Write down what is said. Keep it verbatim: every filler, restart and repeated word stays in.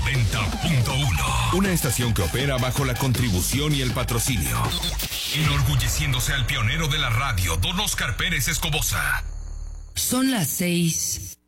noventa punto uno. Una estación que opera bajo la contribución y el patrocinio. Enorgulleciéndose al pionero de la radio, don Oscar Pérez Escobosa. Son las seis